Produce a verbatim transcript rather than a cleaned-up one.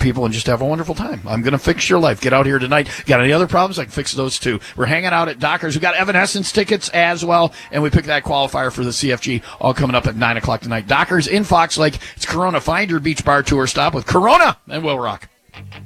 people and just have a wonderful time. I'm going to fix your life. Get out here tonight. Got any other problems? I can fix those too. We're hanging out at Dockers. We've got Evanescence tickets as well, and we picked that qualifier for the C F G all coming up at nine o'clock tonight. Dockers in Fox Lake. It's Corona. Find your beach bar tour stop with Corona, and we'll rock.